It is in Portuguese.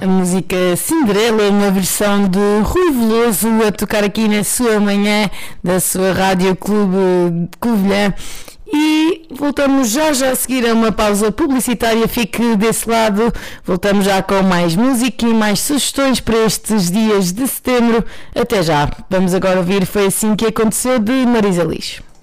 A música Cinderela, uma versão de Rui Veloso a tocar aqui na sua manhã da sua Rádio Clube de Covilhã. E voltamos já a seguir a uma pausa publicitária. Fique desse lado, voltamos já com mais música e mais sugestões para estes dias de setembro. Até já. Vamos agora ouvir Foi Assim Que Aconteceu, de Marisa Liz.